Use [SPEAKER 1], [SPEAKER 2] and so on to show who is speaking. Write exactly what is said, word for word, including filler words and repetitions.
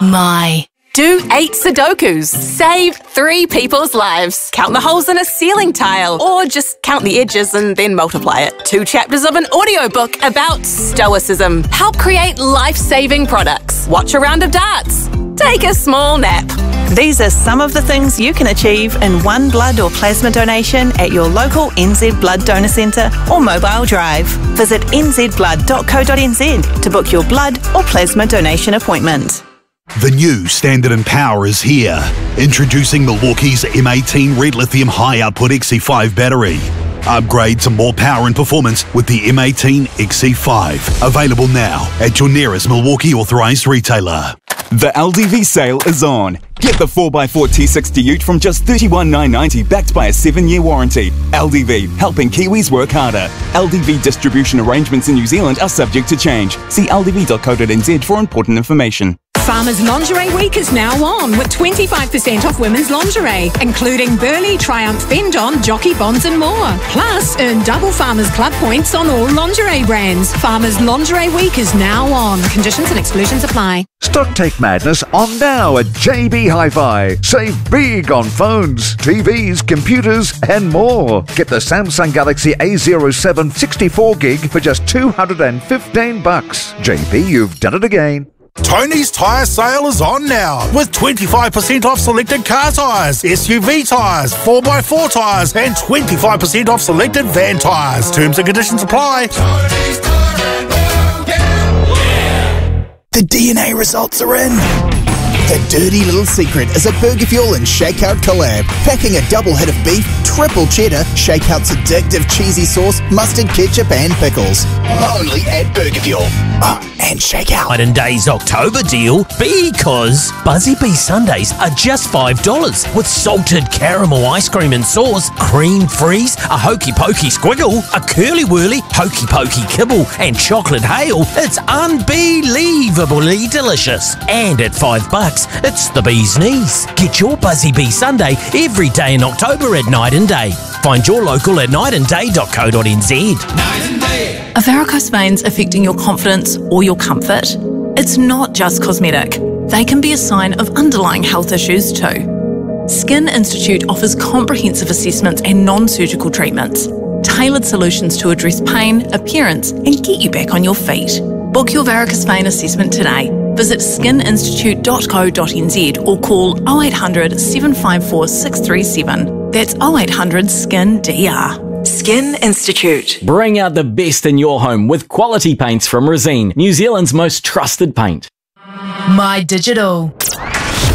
[SPEAKER 1] My. Do eight Sudokus. Save three people's lives. Count the holes in a ceiling tile. Or just count the edges and then multiply it. Two chapters of an audiobook about stoicism. Help create life-saving products. Watch a round of darts. Take a small nap.
[SPEAKER 2] These are some of the things you can achieve in one blood or plasma donation at your local N Z Blood Donor Centre or mobile drive. Visit n z blood dot co dot n z to book your blood or plasma donation appointment.
[SPEAKER 3] The new standard in power is here. Introducing Milwaukee's M eighteen Red Lithium High Output X C five battery. Upgrade to more power and performance with the M eighteen X C five. Available now at your nearest Milwaukee authorised retailer.
[SPEAKER 4] The L D V sale is on. Get the four by four T sixty ute from just thirty-one thousand nine hundred ninety backed by a seven year warranty. L D V, helping Kiwis work harder. L D V distribution arrangements in New Zealand are subject to change. See l d v dot co dot n z for important information.
[SPEAKER 5] Farmers Lingerie Week is now on with twenty-five percent off women's lingerie, including Burley, Triumph, Fendon, Jockey Bonds and more. Plus, earn double Farmers Club points on all lingerie brands. Farmers Lingerie Week is now on. Conditions and exclusions apply.
[SPEAKER 6] Stock take madness on now at J B Hi-Fi. Save big on phones, T Vs, computers and more. Get the Samsung Galaxy A zero seven sixty-four gig for just two hundred fifteen bucks. J B, you've done it again.
[SPEAKER 7] Tony's Tyre Sale is on now with twenty-five percent off selected car tyres, S U V tyres, four by four tyres and twenty-five percent off selected van tyres. Terms and conditions apply.
[SPEAKER 8] Tony's Tyre and Oil, yeah.
[SPEAKER 9] The D N A results are in. The dirty little secret is a Burger Fuel and Shakeout collab. Packing a double hit of beef, triple cheddar, Shakeout's addictive cheesy sauce, mustard, ketchup and pickles. Only at Burger Fuel. Oh, and Shakeout.
[SPEAKER 10] Night Day's October deal because Buzzy Bee Sundays are just five dollars with salted caramel ice cream and sauce, cream freeze, a hokey pokey squiggle, a curly whirly hokey pokey kibble and chocolate hail. It's unbelievably delicious. And at five bucks, it's the bee's knees. Get your Buzzy Bee Sunday every day in October at Night and Day. Find your local at night and day dot co dot n z.
[SPEAKER 8] Night and Day.
[SPEAKER 2] Are varicose veins affecting your confidence or your comfort? It's not just cosmetic. They can be a sign of underlying health issues too. Skin Institute offers comprehensive assessments and non-surgical treatments, tailored solutions to address pain, appearance, and get you back on your feet. Book your varicose vein assessment today. Visit skin institute dot co dot n z or call oh eight hundred, seven five four, six three seven. That's oh eight hundred, S K I N D R. Skin Institute.
[SPEAKER 11] Bring out the best in your home with quality paints from Resene, New Zealand's most trusted paint.
[SPEAKER 1] My Digital.